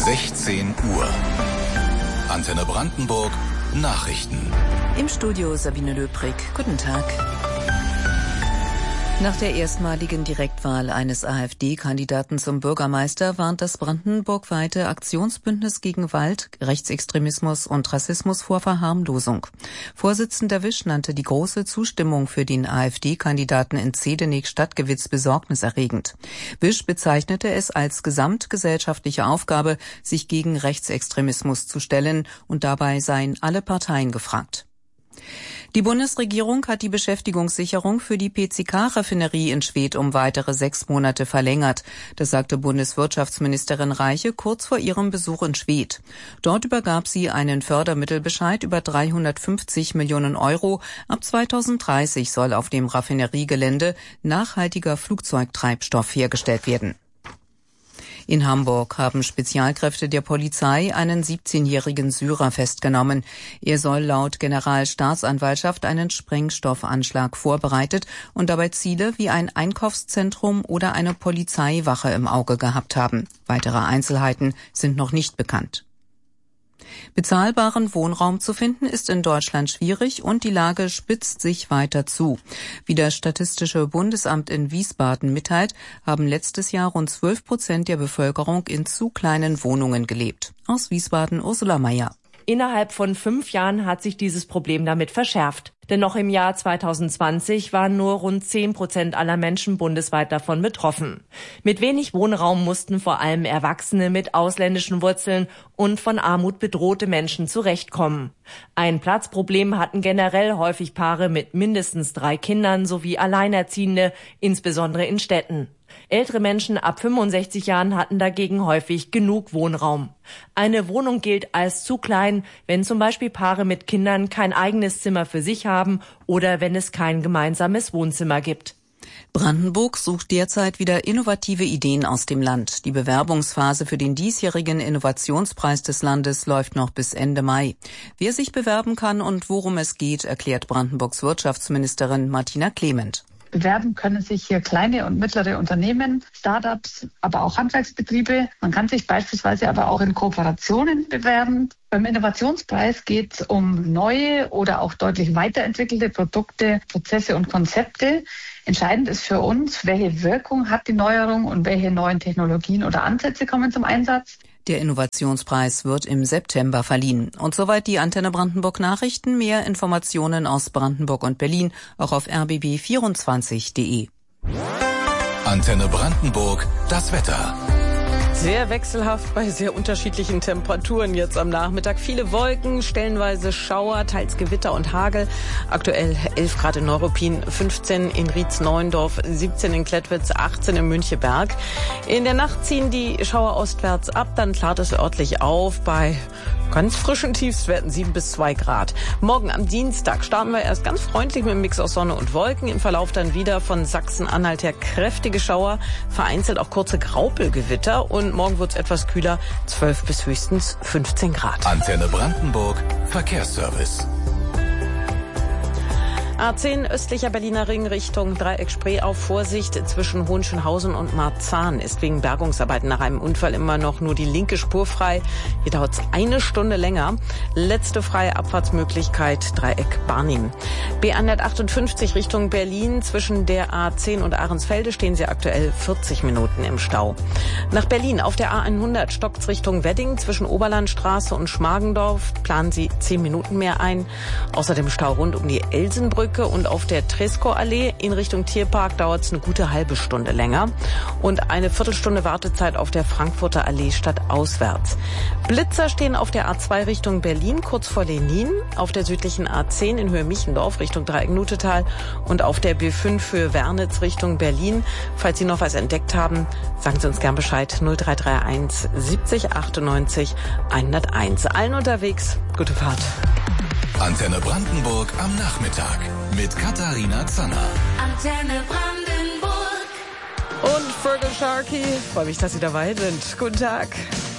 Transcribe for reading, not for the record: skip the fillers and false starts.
16 Uhr. Antenne Brandenburg, Nachrichten. Im Studio Sabine Löbrig. Guten Tag. Nach der erstmaligen Direktwahl eines AfD-Kandidaten zum Bürgermeister warnt das brandenburgweite Aktionsbündnis gegen Gewalt, Rechtsextremismus und Rassismus vor Verharmlosung. Vorsitzender Wisch nannte die große Zustimmung für den AfD-Kandidaten in Zedenik-Stadtgewitz besorgniserregend. Wisch bezeichnete es als gesamtgesellschaftliche Aufgabe, sich gegen Rechtsextremismus zu stellen, und dabei seien alle Parteien gefragt. Die Bundesregierung hat die Beschäftigungssicherung für die PCK-Raffinerie in Schwedt um weitere 6 Monate verlängert. Das sagte Bundeswirtschaftsministerin Reiche kurz vor ihrem Besuch in Schwedt. Dort übergab sie einen Fördermittelbescheid über 350 Millionen Euro. Ab 2030 soll auf dem Raffineriegelände nachhaltiger Flugzeugtreibstoff hergestellt werden. In Hamburg haben Spezialkräfte der Polizei einen 17-jährigen Syrer festgenommen. Er soll laut Generalstaatsanwaltschaft einen Sprengstoffanschlag vorbereitet und dabei Ziele wie ein Einkaufszentrum oder eine Polizeiwache im Auge gehabt haben. Weitere Einzelheiten sind noch nicht bekannt. Bezahlbaren Wohnraum zu finden ist in Deutschland schwierig und die Lage spitzt sich weiter zu. Wie das Statistische Bundesamt in Wiesbaden mitteilt, haben letztes Jahr rund 12% der Bevölkerung in zu kleinen Wohnungen gelebt. Aus Wiesbaden Ursula Mayer. Innerhalb von 5 Jahren hat sich dieses Problem damit verschärft. Denn noch im Jahr 2020 waren nur rund 10% aller Menschen bundesweit davon betroffen. Mit wenig Wohnraum mussten vor allem Erwachsene mit ausländischen Wurzeln und von Armut bedrohte Menschen zurechtkommen. Ein Platzproblem hatten generell häufig Paare mit mindestens 3 Kindern sowie Alleinerziehende, insbesondere in Städten. Ältere Menschen ab 65 Jahren hatten dagegen häufig genug Wohnraum. Eine Wohnung gilt als zu klein, wenn zum Beispiel Paare mit Kindern kein eigenes Zimmer für sich haben oder wenn es kein gemeinsames Wohnzimmer gibt. Brandenburg sucht derzeit wieder innovative Ideen aus dem Land. Die Bewerbungsphase für den diesjährigen Innovationspreis des Landes läuft noch bis Ende Mai. Wer sich bewerben kann und worum es geht, erklärt Brandenburgs Wirtschaftsministerin Martina Clement. Bewerben können sich hier kleine und mittlere Unternehmen, Startups, aber auch Handwerksbetriebe. Man kann sich beispielsweise aber auch in Kooperationen bewerben. Beim Innovationspreis geht es um neue oder auch deutlich weiterentwickelte Produkte, Prozesse und Konzepte. Entscheidend ist für uns, welche Wirkung hat die Neuerung und welche neuen Technologien oder Ansätze kommen zum Einsatz. Der Innovationspreis wird im September verliehen. Und soweit die Antenne Brandenburg Nachrichten. Mehr Informationen aus Brandenburg und Berlin auch auf rbb24.de. Antenne Brandenburg, das Wetter. Sehr wechselhaft bei sehr unterschiedlichen Temperaturen jetzt am Nachmittag. Viele Wolken, stellenweise Schauer, teils Gewitter und Hagel. Aktuell 11 Grad in Neuruppin, 15 in Rietz-Neuendorf, 17 in Klettwitz, 18 in Müncheberg. In der Nacht ziehen die Schauer ostwärts ab, dann klart es örtlich auf bei ganz frischen Tiefstwerten 7 bis 2 Grad. Morgen am Dienstag starten wir erst ganz freundlich mit einem Mix aus Sonne und Wolken. Im Verlauf dann wieder von Sachsen-Anhalt her kräftige Schauer, vereinzelt auch kurze Graupelgewitter. Und morgen wird es etwas kühler, 12 bis höchstens 15 Grad. Antenne Brandenburg, Verkehrsservice. A10 östlicher Berliner Ring Richtung Dreieck Spree auf Vorsicht zwischen Hohenschönhausen und Marzahn ist wegen Bergungsarbeiten nach einem Unfall immer noch nur die linke Spur frei. Hier dauert es 1 Stunde länger. Letzte freie Abfahrtsmöglichkeit Dreieck Barnim. B158 Richtung Berlin zwischen der A10 und Ahrensfelde stehen Sie aktuell 40 Minuten im Stau. Nach Berlin auf der A100 stockt's Richtung Wedding zwischen Oberlandstraße und Schmargendorf. Planen Sie 10 Minuten mehr ein. Außerdem Stau rund um die Elsenbrücke und auf der Tresco-Allee in Richtung Tierpark dauert es eine gute halbe Stunde länger und eine Viertelstunde Wartezeit auf der Frankfurter Allee stadtauswärts. Blitzer stehen auf der A2 Richtung Berlin kurz vor Lenin, auf der südlichen A10 in Höhe Michendorf Richtung Dreieck-Nutetal und auf der B5 für Wernitz Richtung Berlin. Falls Sie noch was entdeckt haben, sagen Sie uns gern Bescheid. 0331 70 98 101. Allen unterwegs, gute Fahrt. Antenne Brandenburg am Nachmittag mit Katharina Zanner. Antenne Brandenburg. Und Fergal Sharkey, freue mich, dass Sie dabei sind. Guten Tag.